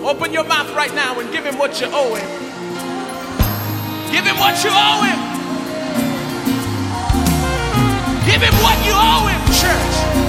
Open your mouth right now and give him what you owe him. Give him what you owe him. Give him what you owe him, church.